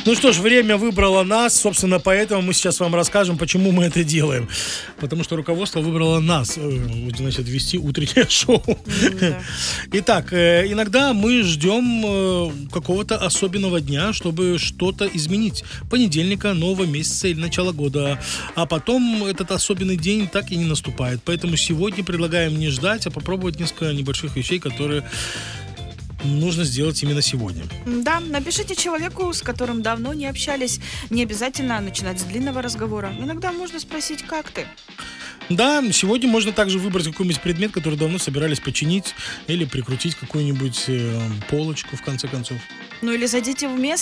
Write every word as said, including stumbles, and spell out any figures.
Ну что ж, время выбрало нас, собственно, поэтому мы сейчас вам расскажем, почему мы это делаем. Потому что руководство выбрало нас, значит, вести утреннее шоу. Mm, да. Итак, иногда мы ждем какого-то особенного дня, чтобы что-то изменить. Понедельника, нового месяца или начала года. А потом этот особенный день так и не наступает. Поэтому сегодня предлагаем не ждать, а попробовать несколько небольших вещей, которые нужно сделать именно сегодня. Да, напишите человеку, с которым давно не общались. Не обязательно начинать с длинного разговора. Иногда можно спросить, как ты? Да, сегодня можно также выбрать какой-нибудь предмет, который давно собирались починить, или прикрутить какую-нибудь э, полочку, в конце концов. Ну или зайдите в место,